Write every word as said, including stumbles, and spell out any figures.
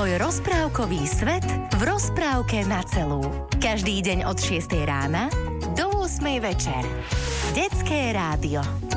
Tvoj rozprávkový svet v rozprávke na celú. Každý deň od šiestej rána do ôsmej večer. Detské rádio.